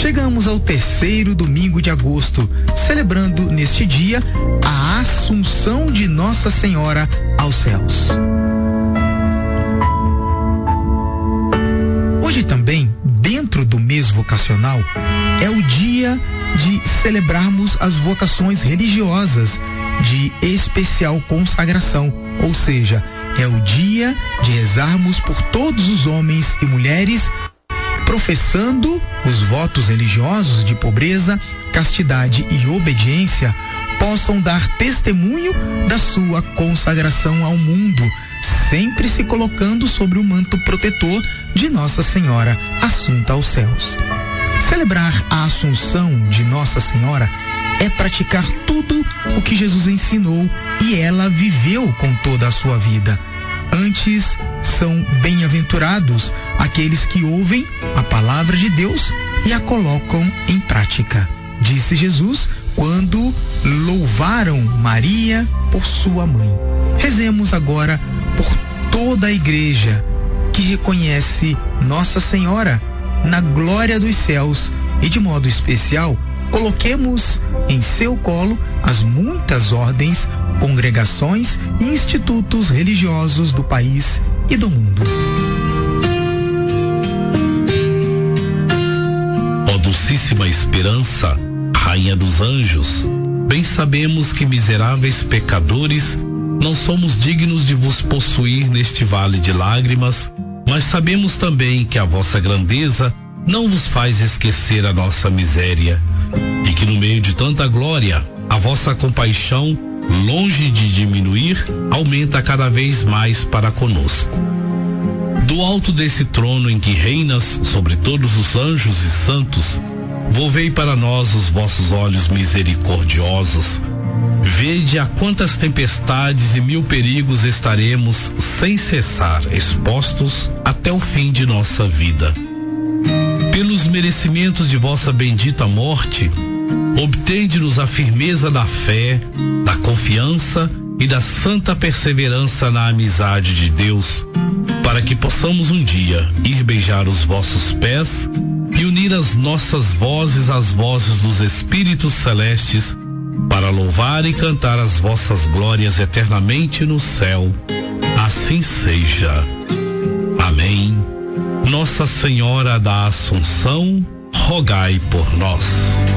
chegamos ao terceiro domingo de agosto, celebrando neste dia a Assunção de Nossa Senhora aos céus. Hoje também, dentro do mês vocacional, é o dia de celebrarmos as vocações religiosas de especial consagração, ou seja, é o dia de rezarmos por todos os homens e mulheres professando os votos religiosos de pobreza, castidade e obediência, possam dar testemunho da sua consagração ao mundo, sempre se colocando sobre o manto protetor de Nossa Senhora Assunta aos céus. Celebrar a Assunção de Nossa Senhora é praticar tudo o que Jesus ensinou e ela viveu com toda a sua vida. Antes, são bem-aventurados aqueles que ouvem a palavra de Deus e a colocam em prática, disse Jesus quando louvaram Maria por sua mãe. Rezemos agora por toda a igreja que reconhece Nossa Senhora na glória dos céus e, de modo especial, coloquemos em seu colo as muitas ordens, congregações e institutos religiosos do país e do mundo. Ó Dulcíssima Esperança, Rainha dos Anjos, bem sabemos que miseráveis pecadores não somos dignos de vos possuir neste vale de lágrimas, mas sabemos também que a vossa grandeza não vos faz esquecer a nossa miséria, e que no meio de tanta glória, a vossa compaixão, longe de diminuir, aumenta cada vez mais para conosco. Do alto desse trono em que reinas sobre todos os anjos e santos, volvei para nós os vossos olhos misericordiosos. Vede a quantas tempestades e mil perigos estaremos sem cessar expostos até o fim de nossa vida. Pelos merecimentos de vossa bendita morte, obtende-nos a firmeza da fé, da confiança e da santa perseverança na amizade de Deus, para que possamos um dia ir beijar os vossos pés e unir as nossas vozes às vozes dos Espíritos Celestes, para louvar e cantar as vossas glórias eternamente no céu. Assim seja. Amém. Nossa Senhora da Assunção, rogai por nós.